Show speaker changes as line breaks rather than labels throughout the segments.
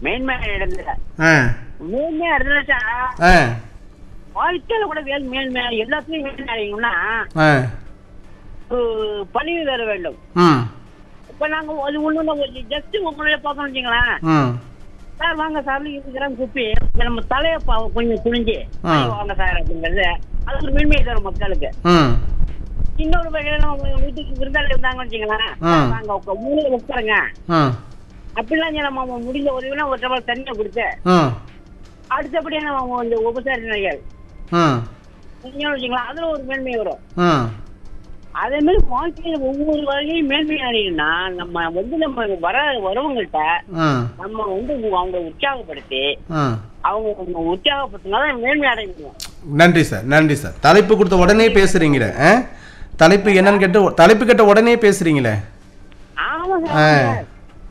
மேன்மை அடைந்தல
ஆ
மேன்மை அடைஞ்சா
ஆ
வாழ்க்கையில கூட மேன்மை எல்லாத்துலயும் மேன்மை அடையணும்னா
ஆ
ஒரு பணிவு வேற வேண்டும்.
ம்
இப்ப நாங்க அது ஒண்ணு ஜஸ்ட் உங்களுடைய பார்த்தோம்னு வச்சுங்களேன்,
ம்
சார் வாங்க சார் இருக்கிறாங்க கூப்பி நம்ம தலையை கொஞ்சம் குனிஞ்சு வாங்க சார் அப்படிங்கிறது அது ஒரு மேன்மையை தரும் மக்களுக்கு.
ம்
இன்னொரு வகையில வீட்டுக்கு விருந்தாளி இருந்தாங்கன்னு வச்சுங்களேன், நாங்க மூலையில உட்காருங்க அப்படிலாம் நம்ம முடிஞ்ச உதவினா ஒரு டபுள் தண்ணியை கொடுத்து அடுத்தபடியா நம்ம இந்த உபசாரிகள் வச்சுக்கலாம், அதுல ஒரு மேன்மை வரும். அதே மாதிரி வாழ்க்கையில ஒவ்வொரு வகையும் மேன்மை அடையணும்னா நம்ம வரவங்கள்ட்ட நம்ம அவங்க உற்சாகப்படுத்தி அவங்க உற்சாகப்படுத்தினாதான் மேன்மை அடைய முடியும்.
நன்றி சார், நன்றி சார். தலைப்பு கொடுத்த உடனே பேசுறீங்களே, தலைப்பு என்னன்னு கேட்டு தலைப்பு கேட்ட உடனே பேசுறீங்களே.
ஆமா சார்.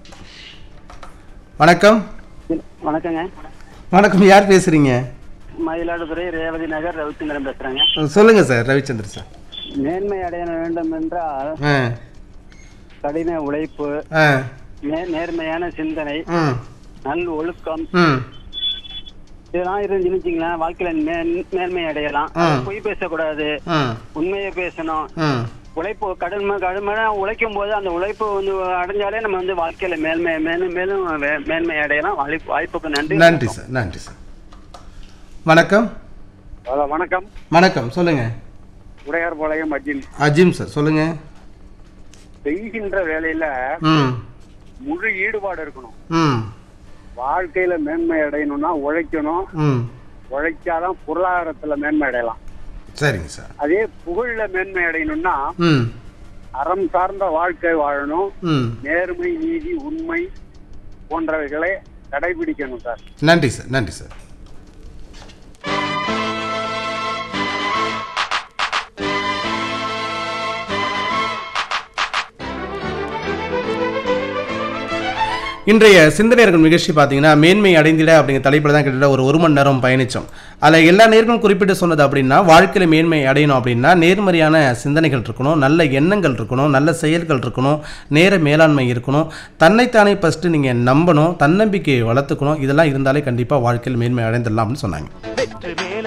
வணக்கம்.
வணக்கங்க.
வணக்கம், யார் பேசுறீங்க?
மயிலாடுதுறை ரேவதி நகர் ரவிச்சந்திரன் பேசுறேங்க.
சொல்லுங்க சார் ரவிச்சந்திரன் சார்.
மேன்மை அடைய வேண்டும் என்றால் கடின உழைப்பு, நேர்மையான சிந்தனை, நல் ஒழுக்கம் இதெல்லாம் இருந்துச்சுங்களா வாழ்க்கையில மேன்மை அடையலாம். பொய் பேசக்கூடாது, உண்மையை பேசணும். உழைப்பு கடுமையான உழைக்கும் போது அந்த உழைப்பு அடைஞ்சாலே நம்ம வாழ்க்கையில மேலும் மேன்மை அடையலாம். வாய்ப்புக்கு நன்றி.
நன்றி சார், நன்றி சார். வணக்கம்.
வணக்கம்.
வணக்கம், சொல்லுங்க.
உடையார்பாளையம்
அஜிம் சார், சொல்லுங்க.
செய்கின்ற வேலையில முழு ஈடுபாடு இருக்கணும். வாழ்க்கையில மேன்மை அடையணும்னா உழைக்கணும். உழைச்சாதான் பொருளாதாரத்துல மேன்மை அடையலாம்.
சரிங்க சார்.
அதே புகழ்ல மேன்மை அடையணும்னா அறம் சார்ந்த வாழ்க்கை வாழணும். நேர்மை, நீதி, உண்மை போன்றவைகளை கடைபிடிக்கணும் சார்.
நன்றி சார், நன்றி சார். இன்றைய சிந்தனையர்கள் நிகழ்ச்சி பார்த்தீங்கன்னா மேன்மை அடைந்திட அப்படிங்கிற தலைப்பில் தான் கிட்டத்தட்ட ஒரு மணி நேரம் பயணித்தோம். அதில் எல்லா நேர்களும் குறிப்பிட்டு சொன்னது அப்படின்னா, வாழ்க்கையில் மேன்மை அடையணும் அப்படின்னா நேர்மறையான சிந்தனைகள் இருக்கணும், நல்ல எண்ணங்கள் இருக்கணும், நல்ல செயல்கள் இருக்கணும், நேர மேலாண்மை இருக்கணும், தன்னைத்தானே ஃபஸ்ட்டு நீங்கள் நம்பணும், தன்னம்பிக்கையை வளர்த்துக்கணும். இதெல்லாம் இருந்தாலே கண்டிப்பாக வாழ்க்கையில் மேன்மை அடைந்துடலாம் அப்படின்னு சொன்னாங்க.